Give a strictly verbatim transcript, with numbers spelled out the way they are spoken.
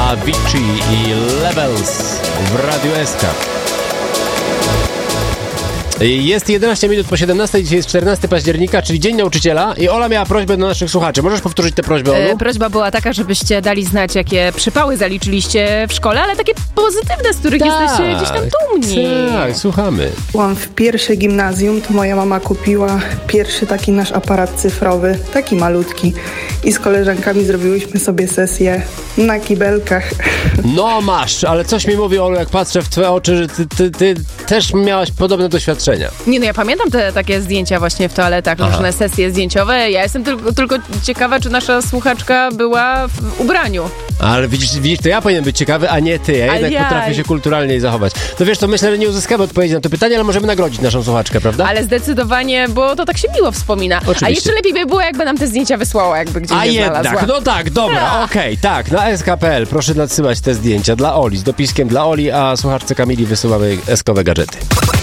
Avicii i Levels w Radiu S K. Jest jedenaście minut po siedemnastej, dzisiaj jest czternastego października, czyli Dzień Nauczyciela i Ola miała prośbę do naszych słuchaczy. Możesz powtórzyć tę prośbę, Olu? E, prośba była taka, żebyście dali znać, jakie przypały zaliczyliście w szkole, ale takie pozytywne, z których tak, jesteście gdzieś tam dumni. Tak, słuchamy. Byłam w pierwszej gimnazjum, to moja mama kupiła pierwszy taki nasz aparat cyfrowy, taki malutki. I z koleżankami zrobiłyśmy sobie sesję na kibelkach. No masz, ale coś mi mówi, Olu, jak patrzę w twoje oczy, że ty, ty, ty też miałaś podobne doświadczenia. Nie no, ja pamiętam te takie zdjęcia właśnie w toaletach, Aha. różne sesje zdjęciowe. Ja jestem tylko, tylko ciekawa, czy nasza słuchaczka była w ubraniu. Ale widzisz, widzisz, to ja powinien być ciekawy, a nie ty. Ja jednak Ajaj. potrafię się kulturalnie zachować. To wiesz, to myślę, że nie uzyskamy odpowiedzi na to pytanie, ale możemy nagrodzić naszą słuchaczkę, prawda? Ale zdecydowanie, bo to tak się miło wspomina. Oczywiście. A jeszcze lepiej by było, jakby nam te zdjęcia wysłała, jakby gdzieś A je jednak, znalazła. no tak, dobra, okej, okay, tak, na S K kropka P L proszę nadsyłać te zdjęcia dla Oli, z dopiskiem dla Oli, a słuchaczce Kamili wysyłamy eskowe gadżety.